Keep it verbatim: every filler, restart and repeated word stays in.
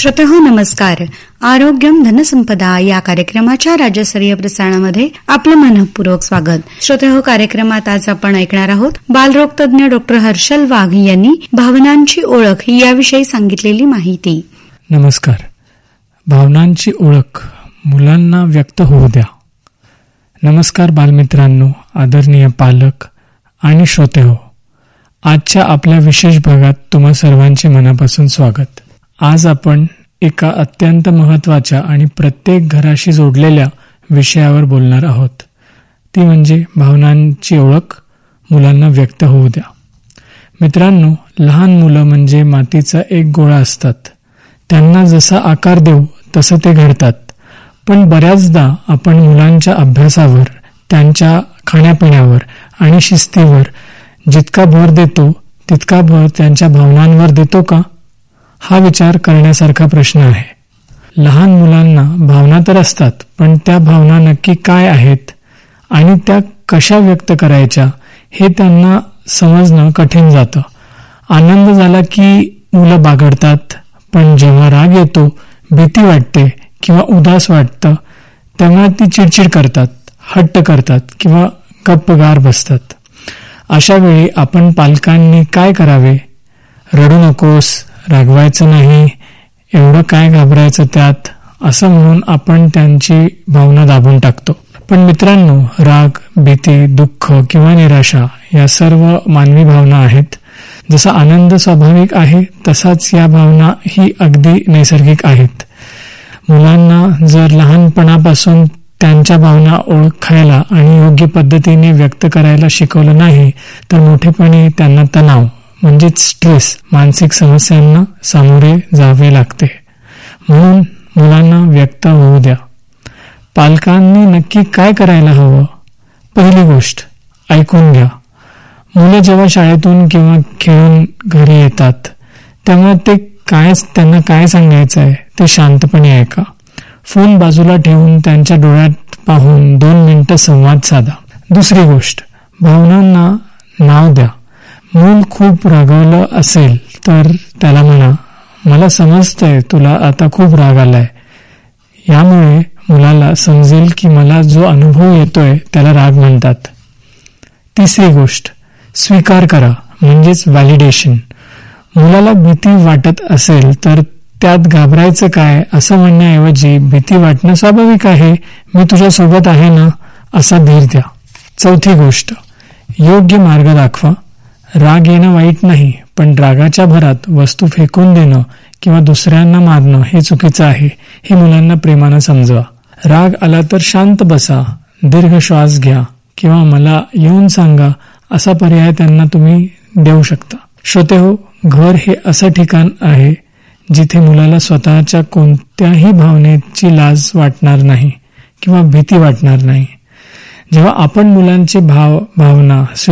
श्रोतेहो नमस्कार. आरोग्यम धनसंपदा या कार्यक्रमाच्या राज्यस्तरीय प्रसारणामध्ये आपलं मनःपूर्वक स्वागत. श्रोतेहो, कार्यक्रमात आज आपण ऐकणार आहोत बालरोग तज्ञ डॉक्टर हर्षल वाघ यांनी भावनांची ओळख याविषयी सांगितलेली माहिती. नमस्कार. भावनांची ओळख मुलांना व्यक्त होऊ द्या. नमस्कार बालमित्रांनो, आदरणीय पालक आणि श्रोतेहो. आजच्या आपल्या विशेष भागात तुम्हा सर्वांचे मनापासून स्वागत. आज आपण एका अत्यंत महत्त्वाच्या आणि प्रत्येक घराशी जोडलेल्या विषयावर बोलणार आहोत. ती म्हणजे भावनांची ओळख मुलांना व्यक्त होऊ द्या. मित्रांनो, लहान मुलं म्हणजे मातीचा एक गोळा असतात. त्यांना जसा आकार देऊ तसं ते घडतात. पण बऱ्याचदा आपण मुलांच्या अभ्यासावर, त्यांच्या खाण्यापिण्यावर आणि शिस्तीवर जितका भर देतो तितका भर त्यांच्या भावनांवर देतो का, हा विचार करण्यासारखा प्रश्न आहे. लहान मुलांना भावना तर असतात, पण त्या भावना नक्की काय आहेत आणि त्या कशा व्यक्त करायच्या हे त्यांना समजणं कठीण जातं. आनंद झाला की मुलं बागडतात, पण जेव्हा राग येतो, भीती वाटते किंवा उदास वाटतं तेव्हा ती चिडचिड करतात, हट्ट करतात किंवा गप्पगार बसतात. अशा वेळी आपण पालकांनी काय करावे? रडू नकोस, रागवायचं नाही, एवढं काय घाबरायचं त्यात, असं म्हणून आपण त्यांची भावना दाबून टाकतो. पण मित्रांनो, राग, भीती, दुःख किंवा निराशा या सर्व मानवी भावना आहेत. जसा आनंद स्वाभाविक आहे तसाच या भावना ही अगदी नैसर्गिक आहेत. मुलांना जर लहानपणापासून त्यांच्या भावना ओळखायला आणि योग्य पद्धतीने व्यक्त करायला शिकवलं नाही तर मोठेपणी त्यांना तणाव म्हणजेच स्ट्रेस, मानसिक समस्यांना सामोरे जावे लागते. म्हणून मुलांना व्यक्त होऊ द्या. पालकांनी नक्की काय करायला हवं? पहिली गोष्ट, ऐकून घ्या. मुलं जेव्हा शाळेतून किंवा खेळून घरी येतात तेव्हा ते काय त्यांना काय सांगायचं आहे ते शांतपणे ऐका. फोन बाजूला ठेवून त्यांच्या डोळ्यात पाहून दोन मिनिटं संवाद साधा. दुसरी गोष्ट, भावनांना नाव द्या. मूल खूप रागवलं असेल तर त्याला म्हणा, मला समजतंय तुला आता खूप राग आलाय. यामुळे मुलाला समजेल की मला जो अनुभव येतोय त्याला राग म्हणतात. तिसरी गोष्ट, स्वीकार करा म्हणजेच व्हॅलिडेशन. मुलाला भीती वाटत असेल तर त्यात घाबरायचं काय असं म्हणण्याऐवजी भीती वाटणं स्वाभाविक आहे, मी तुझ्या सोबत आहे ना, असा धीर द्या. चौथी गोष्ट, योग्य मार्ग दाखवा. राग येणं वाईट नाही, पण रागाच्या भरात वस्तू फेकून देणं किंवा दुसऱ्यांना मारणं हे चुकीचं आहे, हे मुलांना प्रेमानं समजवा. राग आला तर शांत बसा, दीर्घ श्वास घ्या किंवा मला येऊन सांगा असा पर्याय त्यांना तुम्ही देऊ शकता. श्रोतेहो, घर हे असं ठिकाण आहे जिथे मुलाला स्वतःच्या कोणत्याही भावनेची लाज वाटणार नाही किंवा भीती वाटणार नाही. जेव्हा आपण मुलांचे भाव भावना